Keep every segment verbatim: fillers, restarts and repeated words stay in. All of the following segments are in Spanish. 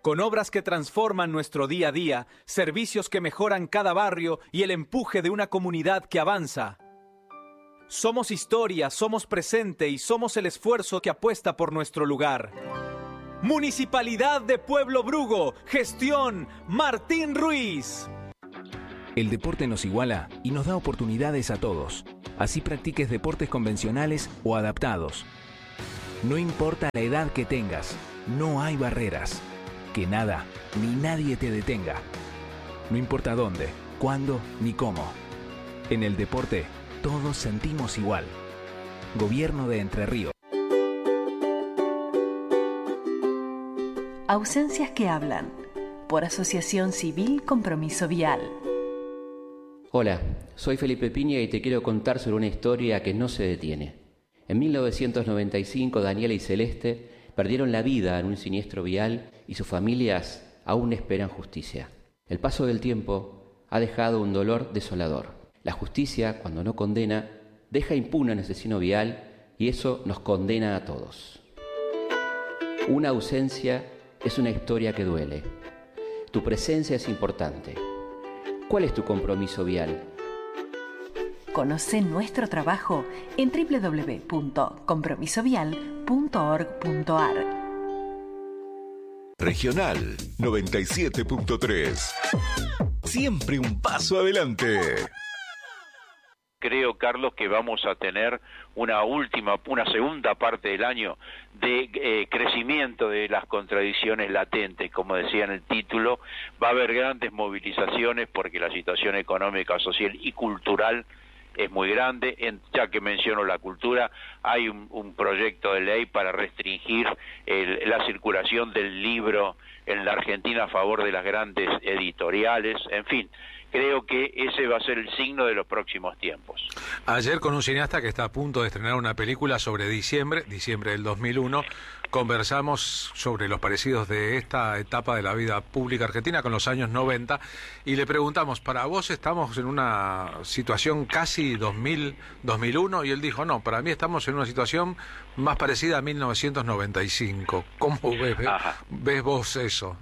con obras que transforman nuestro día a día, servicios que mejoran cada barrio y el empuje de una comunidad que avanza. Somos historia, somos presente y somos el esfuerzo que apuesta por nuestro lugar. Municipalidad de Pueblo Brugo, gestión Martín Ruiz. El deporte nos iguala y nos da oportunidades a todos. Así practiques deportes convencionales o adaptados. No importa la edad que tengas, no hay barreras. Que nada ni nadie te detenga. No importa dónde, cuándo ni cómo. En el deporte, todos sentimos igual. Gobierno de Entre Ríos. Ausencias que hablan. Por Asociación Civil Compromiso Vial. Hola, soy Felipe Piña y te quiero contar sobre una historia que no se detiene. En mil novecientos noventa y cinco, Daniela y Celeste perdieron la vida en un siniestro vial y sus familias aún esperan justicia. El paso del tiempo ha dejado un dolor desolador. La justicia, cuando no condena, deja impune a un asesino vial y eso nos condena a todos. Una ausencia es una historia que duele. Tu presencia es importante. ¿Cuál es tu compromiso vial? Conoce nuestro trabajo en doble u doble u doble u punto compromiso vial punto org punto a r. Regional noventa y siete punto tres. Siempre un paso adelante. Creo, Carlos, que vamos a tener una última, una segunda parte del año de eh, crecimiento de las contradicciones latentes, como decía en el título. Va a haber grandes movilizaciones porque la situación económica, social y cultural es muy grande. En, ya que menciono la cultura, hay un, un proyecto de ley para restringir el, la circulación del libro en la Argentina a favor de las grandes editoriales, en fin. Creo que ese va a ser el signo de los próximos tiempos. Ayer, con un cineasta que está a punto de estrenar una película sobre diciembre, diciembre del dos mil uno, conversamos sobre los parecidos de esta etapa de la vida pública argentina con los años noventa y le preguntamos, ¿para vos estamos en una situación casi dos mil, dos mil uno? Y él dijo, no, para mí estamos en una situación más parecida a mil novecientos noventa y cinco. ¿Cómo ves, ves, ves vos eso?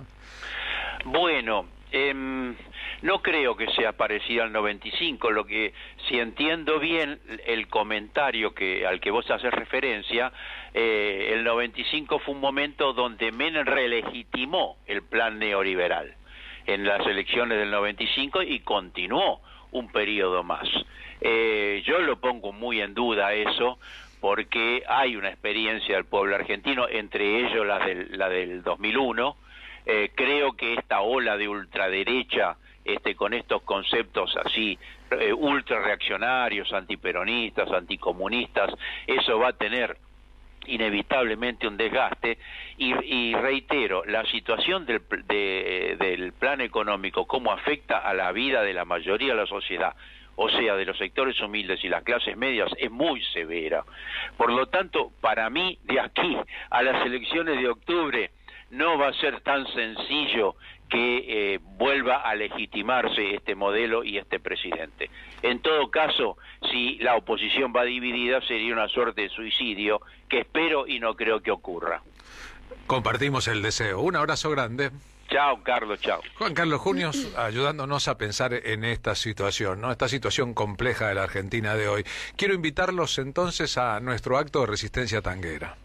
Bueno, eh, no creo que sea parecido al noventa y cinco, lo que, si entiendo bien el comentario que al que vos haces referencia, eh, el noventa y cinco fue un momento donde Menem relegitimó el plan neoliberal en las elecciones del noventa y cinco y continuó un periodo más. Eh, yo lo pongo muy en duda eso, porque hay una experiencia del pueblo argentino, entre ellos la del, la del dos mil uno. Eh, creo que esta ola de ultraderecha, este, con estos conceptos así eh, ultra reaccionarios, antiperonistas, anticomunistas, eso va a tener inevitablemente un desgaste y, y reitero, la situación del, de, del plan económico, cómo afecta a la vida de la mayoría de la sociedad, o sea, de los sectores humildes y las clases medias, es muy severa. Por lo tanto, para mí, de aquí a las elecciones de octubre, no va a ser tan sencillo que eh, vuelva a legitimarse este modelo y este presidente. En todo caso, si la oposición va dividida, sería una suerte de suicidio que espero y no creo que ocurra. Compartimos el deseo. Un abrazo grande. Chao, Carlos, chao. Juan Carlos Junios, ayudándonos a pensar en esta situación, ¿no? Esta situación compleja de la Argentina de hoy. Quiero invitarlos entonces a nuestro acto de resistencia tanguera.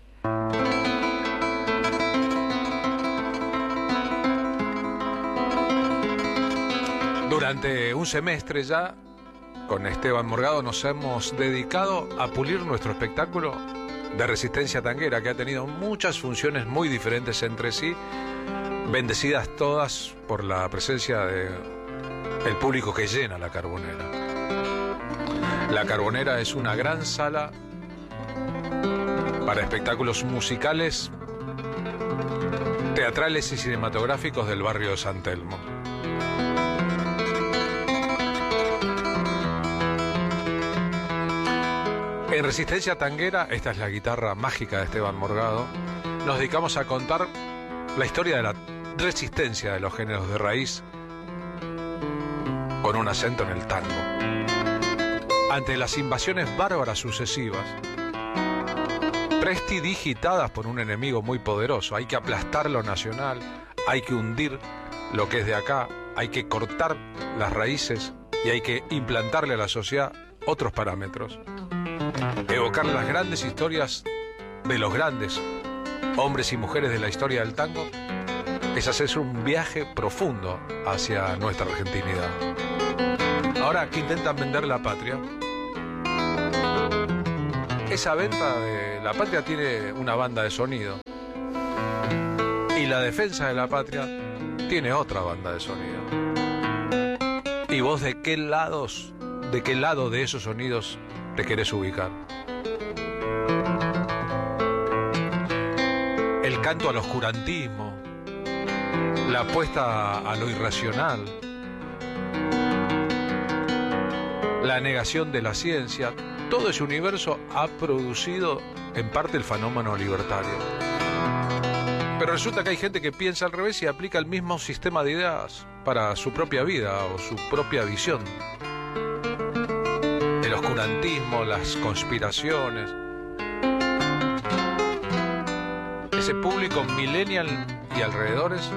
Durante un semestre ya, con Esteban Morgado, nos hemos dedicado a pulir nuestro espectáculo de resistencia tanguera, que ha tenido muchas funciones muy diferentes entre sí, bendecidas todas por la presencia de el público que llena la Carbonera. La Carbonera es una gran sala para espectáculos musicales, teatrales y cinematográficos del barrio de San Telmo. En Resistencia Tanguera, esta es la guitarra mágica de Esteban Morgado, nos dedicamos a contar la historia de la resistencia de los géneros de raíz con un acento en el tango. Ante las invasiones bárbaras sucesivas, prestidigitadas por un enemigo muy poderoso, hay que aplastar lo nacional, hay que hundir lo que es de acá, hay que cortar las raíces y hay que implantarle a la sociedad otros parámetros. Evocar las grandes historias de los grandes hombres y mujeres de la historia del tango es hacerse un viaje profundo hacia nuestra argentinidad. Ahora que intentan vender la patria, esa venta de la patria tiene una banda de sonido y la defensa de la patria tiene otra banda de sonido. ¿Y vos de qué lados, de qué lado de esos sonidos te querés ubicar? El canto al oscurantismo, la apuesta a lo irracional, la negación de la ciencia, todo ese universo ha producido en parte el fenómeno libertario. Pero resulta que hay gente que piensa al revés y aplica el mismo sistema de ideas para su propia vida o su propia visión. El oscurantismo, las conspiraciones. Ese público millennial y alrededores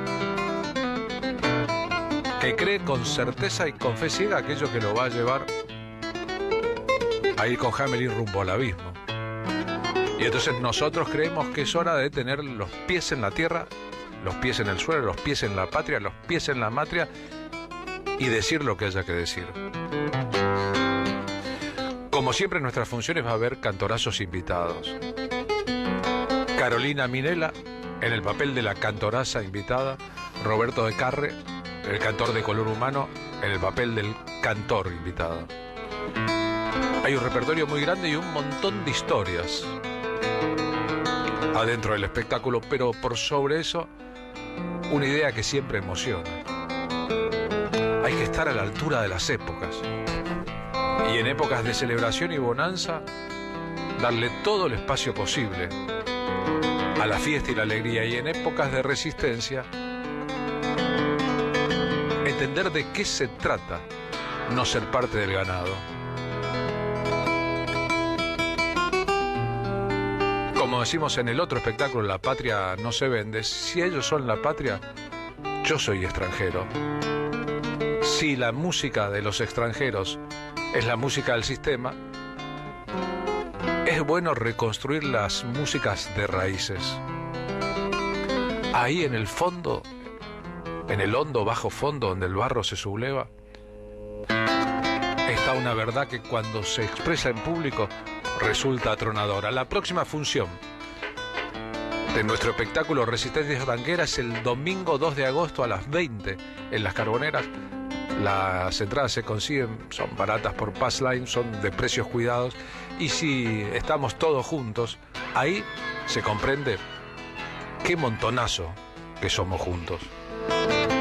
que cree con certeza y con fe ciega aquello que lo va a llevar a ir con Hamelin rumbo al abismo. Y entonces nosotros creemos que es hora de tener los pies en la tierra, los pies en el suelo, los pies en la patria, los pies en la matria y decir lo que haya que decir. Como siempre en nuestras funciones va a haber cantorazos invitados. Carolina Minela en el papel de la cantoraza invitada, Roberto de Carre, el cantor de color humano, en el papel del cantor invitado. Hay un repertorio muy grande y un montón de historias adentro del espectáculo, pero por sobre eso, una idea que siempre emociona. Hay que estar a la altura de las épocas. Y en épocas de celebración y bonanza, darle todo el espacio posible a la fiesta y la alegría. Y en épocas de resistencia, entender de qué se trata no ser parte del ganado. Como decimos en el otro espectáculo, La patria no se vende. Si ellos son la patria, yo soy extranjero. Si la música de los extranjeros es la música del sistema, es bueno reconstruir las músicas de raíces. Ahí en el fondo, en el hondo bajo fondo donde el barro se subleva, está una verdad que cuando se expresa en público resulta atronadora. La próxima función de nuestro espectáculo Resistencia Tanguera es el domingo dos de agosto a las veinte en Las Carboneras. Las entradas se consiguen, son baratas por Passline, son de precios cuidados, y si estamos todos juntos, ahí se comprende qué montonazo que somos juntos.